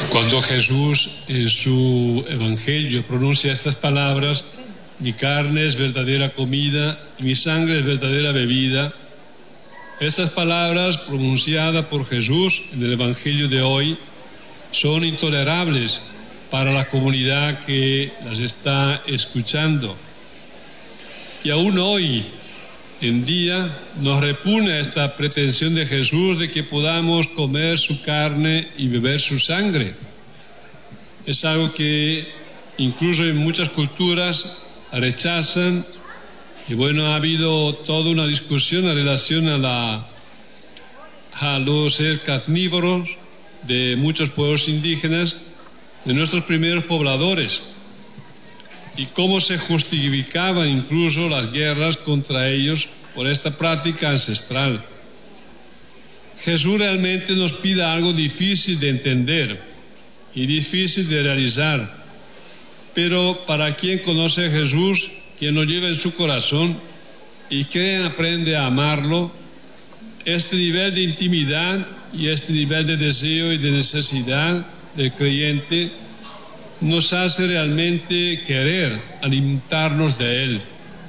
Cuando Jesús en su Evangelio pronuncia estas palabras: mi carne es verdadera comida y mi sangre es verdadera bebida, estas palabras pronunciadas por Jesús en el Evangelio de hoy son intolerables para la comunidad que las está escuchando. Y aún hoy en día nos repugna esta pretensión de Jesús de que podamos comer su carne y beber su sangre. Es algo que incluso en muchas culturas rechazan. Y bueno, ha habido toda una discusión en relación a los seres carnívoros de muchos pueblos indígenas, de nuestros primeros pobladores, y cómo se justificaban incluso las guerras contra ellos por esta práctica ancestral. Jesús realmente nos pide algo difícil de entender y difícil de realizar, pero para quien conoce a Jesús, quien lo lleva en su corazón y quien aprende a amarlo, este nivel de intimidad y este nivel de deseo y de necesidad del creyente nos hace realmente querer alimentarnos de Él.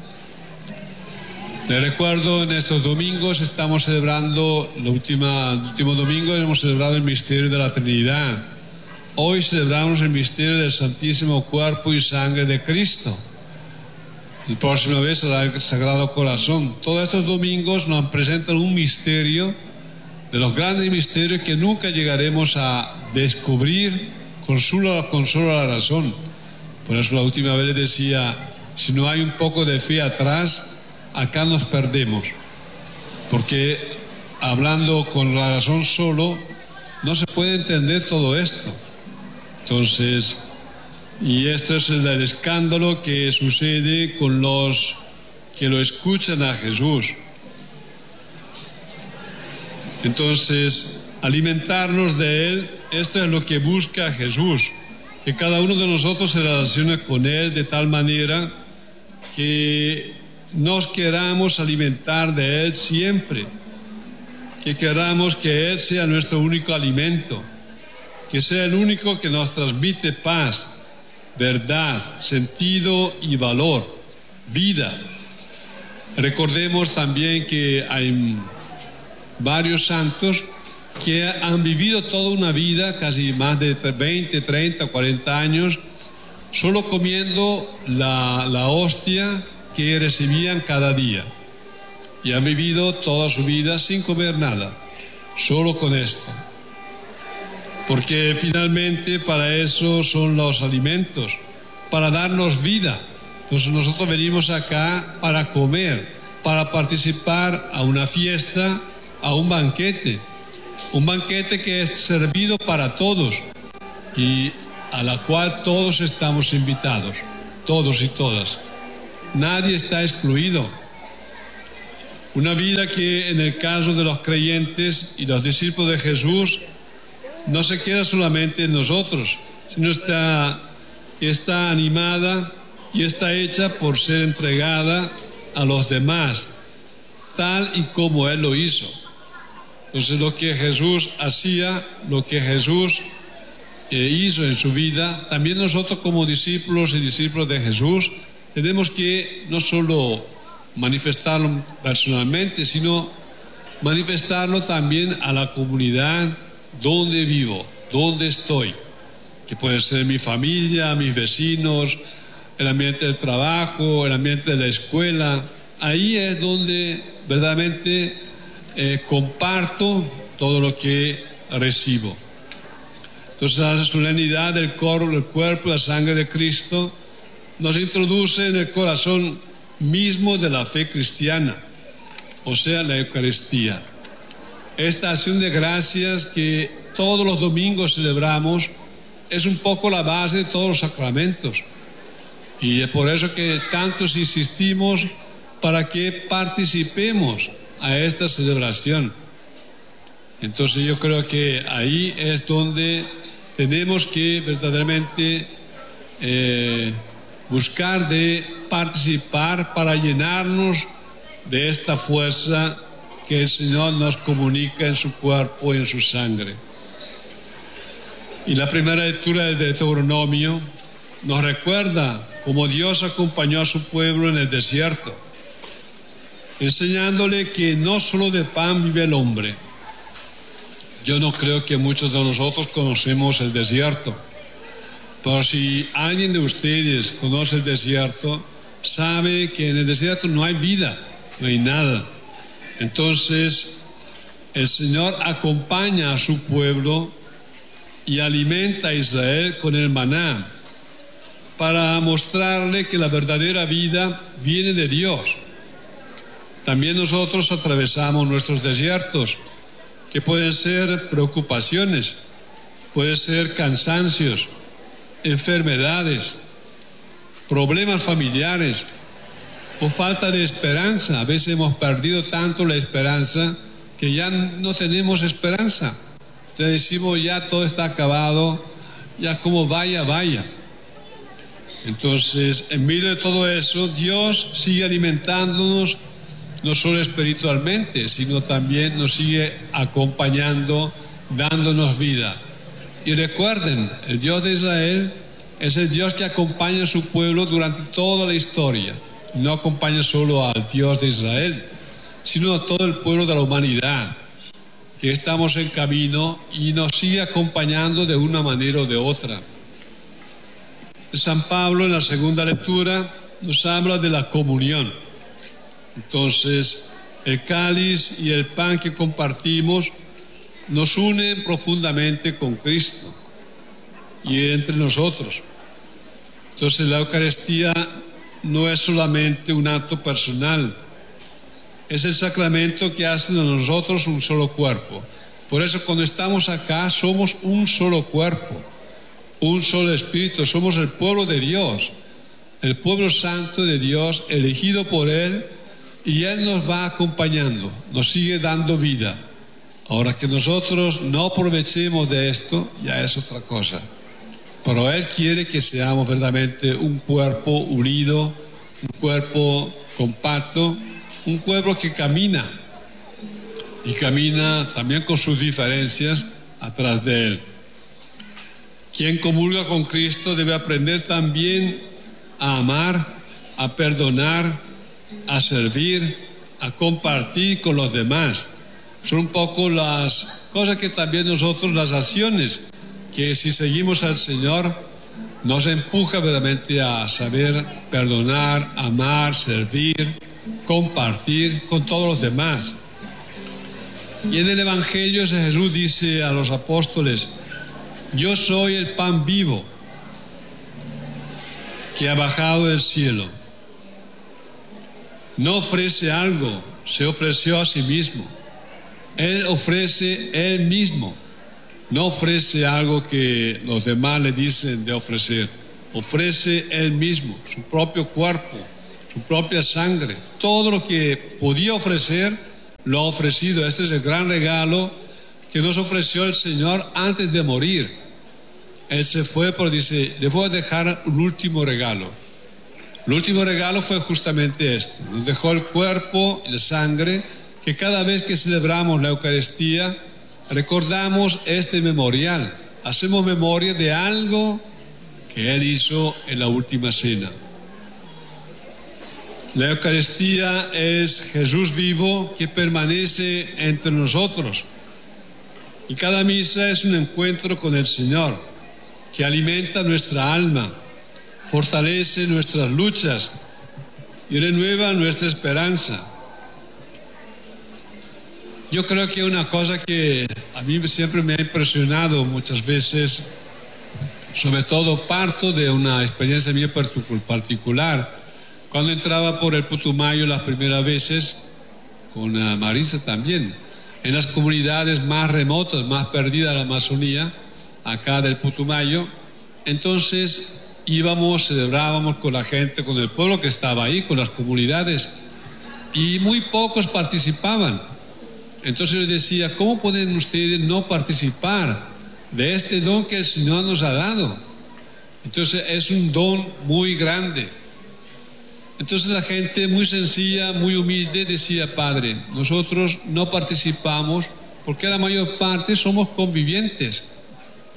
Les recuerdo, en estos domingos estamos celebrando, el último domingo hemos celebrado el misterio de la Trinidad. Hoy celebramos el misterio del Santísimo Cuerpo y Sangre de Cristo. La próxima vez será el Sagrado Corazón. Todos estos domingos nos presentan un misterio, de los grandes misterios que nunca llegaremos a descubrir con solo la razón. Por eso la última vez les decía, si no hay un poco de fe atrás, acá nos perdemos. Porque hablando con la razón solo, no se puede entender todo esto. Entonces, y esto es el escándalo que sucede con los que lo escuchan a Jesús. Entonces, alimentarnos de Él, esto es lo que busca Jesús, que cada uno de nosotros se relacione con Él de tal manera que nos queramos alimentar de Él siempre, que queramos que Él sea nuestro único alimento, que sea el único que nos transmite paz, verdad, sentido y valor, vida. Recordemos también que hay varios santos que han vivido toda una vida, casi más de 20, 30, 40 años, solo comiendo la hostia que recibían cada día. Y han vivido toda su vida sin comer nada, solo con esto. Porque finalmente para eso son los alimentos, para darnos vida. Entonces nosotros venimos acá para comer, para participar a una fiesta, a un banquete que es servido para todos y a la cual todos estamos invitados, todos y todas. Nadie está excluido. Una vida que en el caso de los creyentes y los discípulos de Jesús no se queda solamente en nosotros, sino está animada y está hecha por ser entregada a los demás, tal y como Él lo hizo. Entonces lo que Jesús hacía, lo que Jesús hizo en su vida, también nosotros como discípulos y discípulos de Jesús tenemos que no solo manifestarlo personalmente, sino manifestarlo también a la comunidad donde vivo, donde estoy, que puede ser mi familia, mis vecinos, el ambiente del trabajo, el ambiente de la escuela. Ahí es donde verdaderamente comparto todo lo que recibo. Entonces la solemnidad del cuerpo y la sangre de Cristo nos introduce en el corazón mismo de la fe cristiana, o sea, la Eucaristía. Esta acción de gracias que todos los domingos celebramos es un poco la base de todos los sacramentos. Y es por eso que tantos insistimos para que participemos a esta celebración. Entonces yo creo que ahí es donde tenemos que verdaderamente buscar de participar para llenarnos de esta fuerza que el Señor nos comunica en su cuerpo y en su sangre. Y la primera lectura del Deuteronomio nos recuerda cómo Dios acompañó a su pueblo en el desierto, enseñándole que no solo de pan vive el hombre. Yo no creo que muchos de nosotros conocemos el desierto, pero si alguien de ustedes conoce el desierto, sabe que en el desierto no hay vida, no hay nada. Entonces, el Señor acompaña a su pueblo y alimenta a Israel con el maná para mostrarle que la verdadera vida viene de Dios. También nosotros atravesamos nuestros desiertos, que pueden ser preocupaciones, pueden ser cansancios, enfermedades, problemas familiares o falta de esperanza. A veces hemos perdido tanto la esperanza que ya no tenemos esperanza. Entonces decimos, ya todo está acabado, ya como vaya, vaya. Entonces, en medio de todo eso, Dios sigue alimentándonos, no solo espiritualmente, sino también nos sigue acompañando, dándonos vida. Y recuerden, el Dios de Israel es el Dios que acompaña a su pueblo durante toda la historia. No acompaña solo al Dios de Israel, sino a todo el pueblo de la humanidad, que estamos en camino y nos sigue acompañando de una manera o de otra. San Pablo en la segunda lectura nos habla de la comunión. Entonces, el cáliz y el pan que compartimos nos unen profundamente con Cristo y entre nosotros. Entonces, la Eucaristía no es solamente un acto personal, es el sacramento que hace de nosotros un solo cuerpo. Por eso, cuando estamos acá, somos un solo cuerpo, un solo espíritu, somos el pueblo de Dios, el pueblo santo de Dios, elegido por Él, y Él nos va acompañando, nos sigue dando vida. Ahora, que nosotros no aprovechemos de esto, ya es otra cosa. Pero Él quiere que seamos verdaderamente un cuerpo unido, un cuerpo compacto, un cuerpo que camina, y camina también con sus diferencias atrás de Él. Quien comulga con Cristo debe aprender también a amar, a perdonar, a servir, a compartir con los demás. Son un poco las cosas que también nosotros, las acciones, que si seguimos al Señor, nos empuja verdaderamente a saber perdonar, amar, servir, compartir con todos los demás. Y en el Evangelio Jesús dice a los apóstoles: yo soy el pan vivo que ha bajado del cielo. No ofrece algo, se ofreció a sí mismo. Él ofrece Él mismo. No ofrece algo que los demás le dicen de ofrecer. Ofrece Él mismo, su propio cuerpo, su propia sangre. Todo lo que podía ofrecer, lo ha ofrecido. Este es el gran regalo que nos ofreció el Señor antes de morir. Él se fue, pero dice, le voy a dejar un último regalo. El último regalo fue justamente este. Nos dejó el cuerpo y la sangre, que cada vez que celebramos la Eucaristía, recordamos este memorial. Hacemos memoria de algo que Él hizo en la última cena. La Eucaristía es Jesús vivo que permanece entre nosotros. Y cada misa es un encuentro con el Señor, que alimenta nuestra alma, fortalece nuestras luchas y renueva nuestra esperanza. Yo creo que una cosa que a mí siempre me ha impresionado muchas veces, sobre todo parto de una experiencia mía particular, cuando entraba por el Putumayo las primeras veces, con Marisa también, en las comunidades más remotas, más perdidas de la Amazonía, acá del Putumayo, entonces íbamos, celebrábamos con la gente, con el pueblo que estaba ahí, con las comunidades, y muy pocos participaban. Entonces yo les decía, ¿cómo pueden ustedes no participar de este don que el Señor nos ha dado? Entonces es un don muy grande. Entonces la gente muy sencilla, muy humilde decía: Padre, nosotros no participamos porque la mayor parte somos convivientes.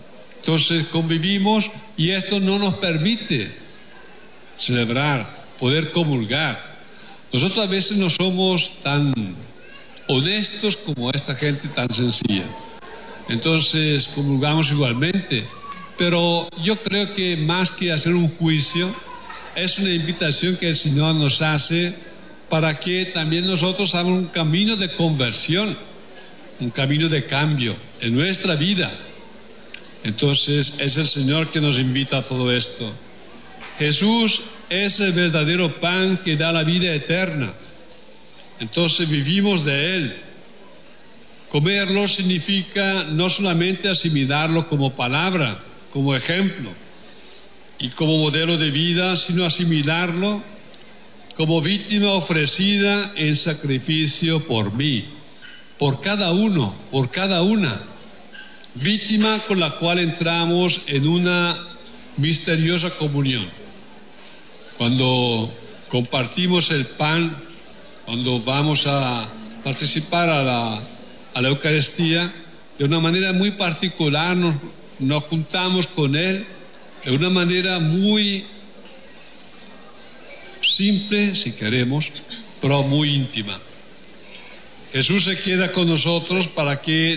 Entonces convivimos y esto no nos permite celebrar, poder comulgar. Nosotros a veces no somos tan honestos como esta gente tan sencilla. Entonces comulgamos igualmente, pero yo creo que más que hacer un juicio, es una invitación que el Señor nos hace para que también nosotros hagamos un camino de conversión, un camino de cambio en nuestra vida. Entonces es el Señor que nos invita a todo esto. Jesús es el verdadero pan que da la vida eterna. Entonces vivimos de Él. Comerlo significa no solamente asimilarlo como palabra, como ejemplo y como modelo de vida, sino asimilarlo como víctima ofrecida en sacrificio por mí, por cada uno, por cada una. Víctima con la cual entramos en una misteriosa comunión. Cuando compartimos el pan, cuando vamos a participar a la Eucaristía, de una manera muy particular nos juntamos con Él, de una manera muy simple, si queremos, pero muy íntima. Jesús se queda con nosotros para que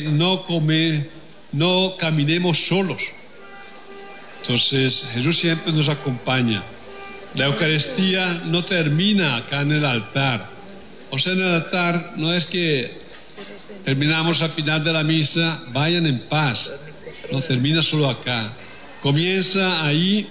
no caminemos solos. Entonces Jesús siempre nos acompaña. La Eucaristía no termina acá en el altar. O sea, en el altar no es que terminamos al final de la misa, vayan en paz. No termina solo acá. Comienza ahí,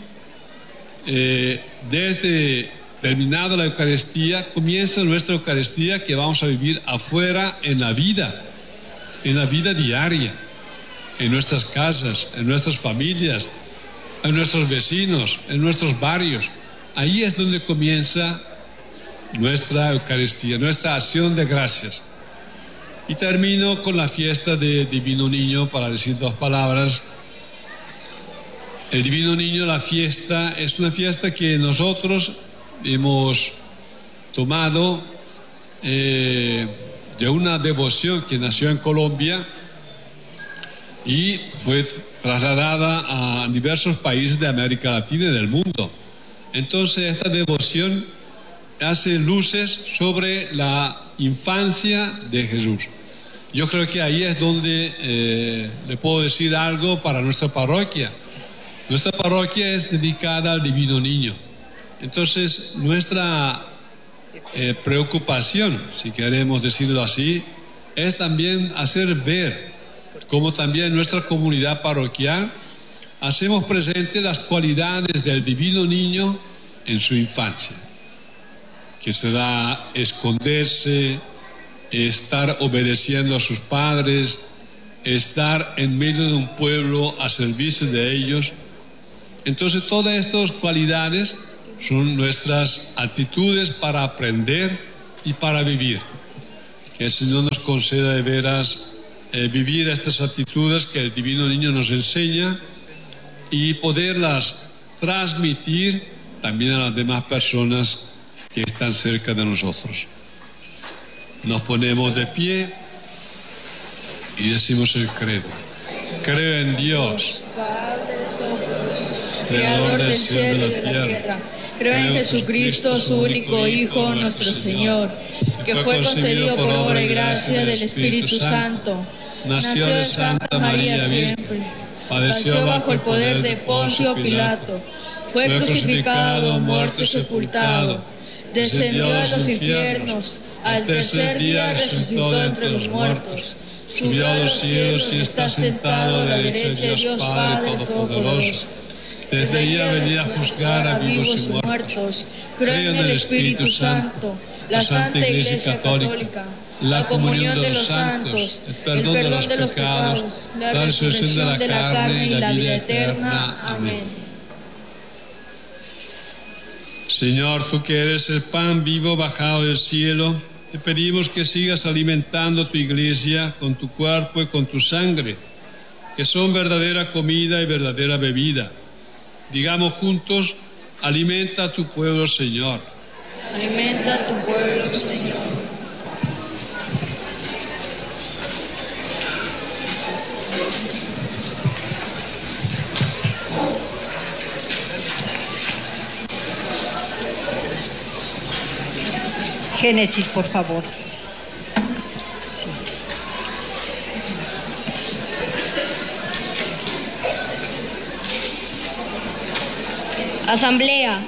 desde terminada la Eucaristía, comienza nuestra Eucaristía que vamos a vivir afuera en la vida diaria, en nuestras casas, en nuestras familias, en nuestros vecinos, en nuestros barrios. Ahí es donde comienza nuestra Eucaristía, nuestra acción de gracias. Y termino con la fiesta de Divino Niño para decir dos palabras. El Divino Niño, la fiesta, es una fiesta que nosotros hemos tomado de una devoción que nació en Colombia y fue trasladada a diversos países de América Latina y del mundo. Entonces esta devoción hace luces sobre la infancia de Jesús. Yo creo que ahí es donde le puedo decir algo para nuestra parroquia. Nuestra parroquia es dedicada al Divino Niño. Entonces nuestra preocupación, si queremos decirlo así, es también hacer ver cómo también en nuestra comunidad parroquial hacemos presentes las cualidades del Divino Niño en su infancia, que será esconderse, estar obedeciendo a sus padres, estar en medio de un pueblo a servicio de ellos. Entonces todas estas cualidades son nuestras actitudes para aprender y para vivir. Que el Señor nos conceda de veras vivir estas actitudes que el Divino Niño nos enseña y poderlas transmitir también a las demás personas que están cerca de nosotros. Nos ponemos de pie y decimos el credo. Creo en Dios, Creador del cielo y de la tierra. Creo en Jesucristo, su único Hijo, nuestro Señor, que fue concebido por obra y gracia del Espíritu Santo. Nació de Santa María siempre. Padeció bajo el poder de Poncio Pilato. Fue crucificado, muerto y sepultado. Descendió a los infiernos. Al tercer día resucitó entre los muertos. Subió a los cielos y está sentado a la derecha de Dios Padre Todopoderoso. Desde ahí a venir a juzgar a vivos y muertos. Creo en el Espíritu Santo, la Santa Iglesia Católica, la comunión de los santos, el perdón de los pecados, la resurrección de la carne y la vida eterna. Amén. Señor, tú que eres el pan vivo bajado del cielo, te pedimos que sigas alimentando tu iglesia con tu cuerpo y con tu sangre, que son verdadera comida y verdadera bebida. Digamos juntos, alimenta a tu pueblo, Señor. Alimenta a tu pueblo, Señor. Génesis, por favor. Sí. Asamblea,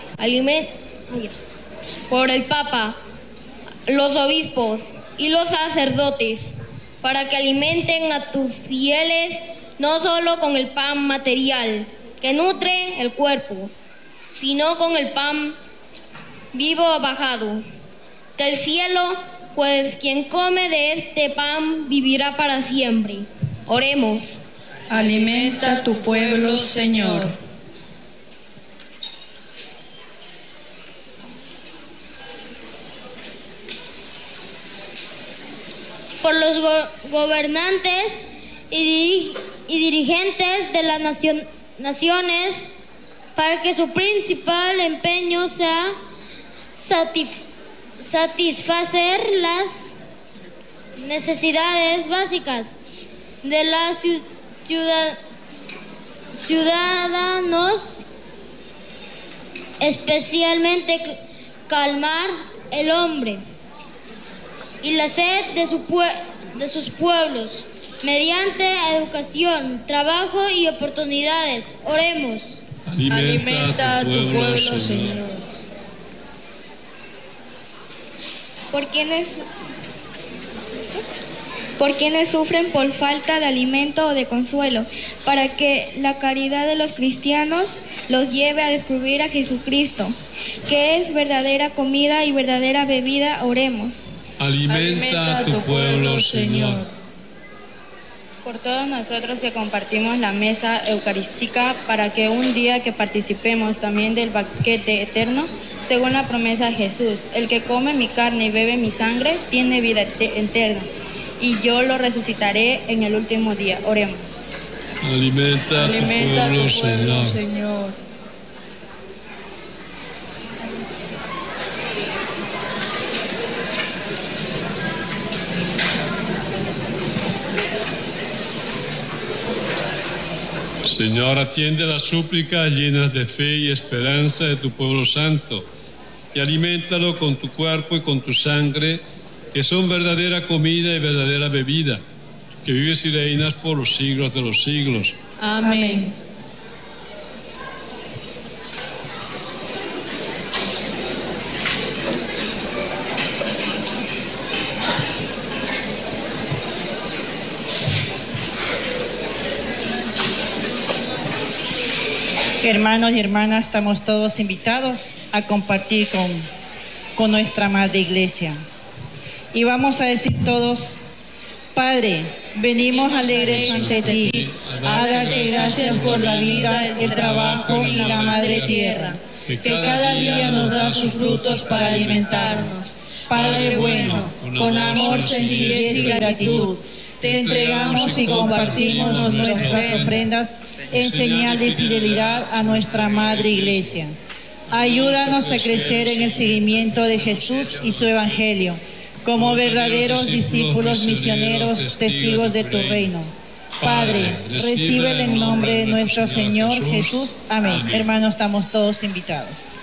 por el Papa, los obispos y los sacerdotes, para que alimenten a tus fieles no solo con el pan material que nutre el cuerpo, sino con el pan vivo bajado del cielo, pues quien come de este pan vivirá para siempre. Oremos. Alimenta a tu pueblo, Señor. Por los gobernantes y dirigentes de las naciones, para que su principal empeño sea satisfacer las necesidades básicas de los ciudadanos, especialmente calmar el hambre y la sed de sus pueblos, mediante educación, trabajo y oportunidades. Oremos. Alimenta a tu pueblo, Señor. Por quienes sufren por falta de alimento o de consuelo, para que la caridad de los cristianos los lleve a descubrir a Jesucristo, que es verdadera comida y verdadera bebida. Oremos. Alimenta a tu pueblo, Señor. Por todos nosotros que compartimos la mesa eucarística, para que un día que participemos también del banquete eterno, según la promesa de Jesús: el que come mi carne y bebe mi sangre tiene vida eterna, y yo lo resucitaré en el último día. Oremos. Alimenta a tu pueblo, Señor. Señor, atiende las súplicas llenas de fe y esperanza de tu pueblo santo y aliméntalo con tu cuerpo y con tu sangre, que son verdadera comida y verdadera bebida, que vives y reinas por los siglos de los siglos. Amén. Hermanos y hermanas, estamos todos invitados a compartir con nuestra Madre Iglesia. Y vamos a decir todos: Padre, venimos alegres ante ti, a darte gracias por la vida, el trabajo y la Madre Tierra, que cada día nos da sus frutos para alimentarnos. Padre bueno, con amor, sencillez y gratitud, te entregamos y compartimos nuestras ofrendas en señal de fidelidad a nuestra Madre Iglesia. Ayúdanos a crecer en el seguimiento de Jesús y su Evangelio, como verdaderos discípulos misioneros, testigos de tu reino. Padre, recibe en nombre de nuestro Señor Jesús. Amén. Hermanos, estamos todos invitados.